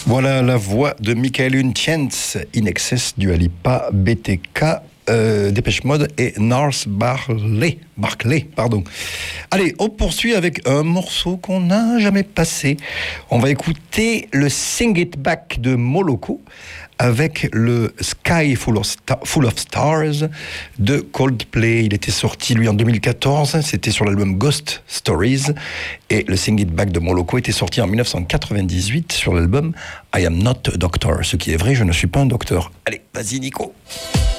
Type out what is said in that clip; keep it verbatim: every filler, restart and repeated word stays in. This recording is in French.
Voilà la voix de Michael Huntiens, In Excess, Dua Lipa, B T K, euh, Dépêche Mode et Gnarls Barkley. Barkley, pardon. Allez, on poursuit avec un morceau qu'on n'a jamais passé. On va écouter le Sing It Back de Moloko avec le Sky Full of, Sta- Full of Stars de Coldplay. Il était sorti, lui, en deux mille quatorze. C'était sur l'album Ghost Stories. Et le Sing It Back de Moloko était sorti en dix-neuf cent quatre-vingt-dix-huit sur l'album I Am Not a Doctor. Ce qui est vrai, je ne suis pas un docteur. Allez, vas-y, Nico.